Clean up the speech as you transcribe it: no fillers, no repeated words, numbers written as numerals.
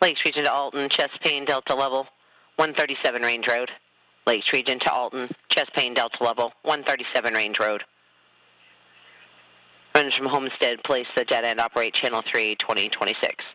Lakes Region to Alton, Chest-Payne, Delta level, 137 Range Road. Lakes Region to Alton, Chest-Payne, Delta level, 137 Range Road. Runs from Homestead Place, the dead end, operate Channel 3, 2026.